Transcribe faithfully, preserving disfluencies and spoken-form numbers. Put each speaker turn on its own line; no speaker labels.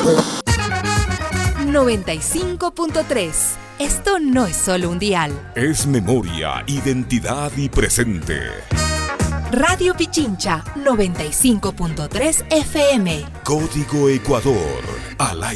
noventa y cinco punto tres. Esto no es solo un dial.
Es memoria, identidad y presente.
Radio Pichincha, noventa y cinco punto tres F M.
Código Ecuador, al aire.